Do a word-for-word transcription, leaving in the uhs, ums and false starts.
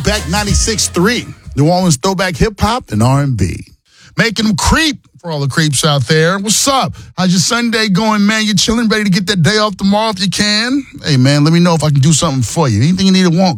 Throwback ninety-six point three. New Orleans throwback hip-hop and R and B. Making them creep for all the creeps out there. What's up? How's your Sunday going, man? You chilling, ready to get that day off tomorrow if you can? Hey, man, let me know if I can do something for you. Anything you need to want,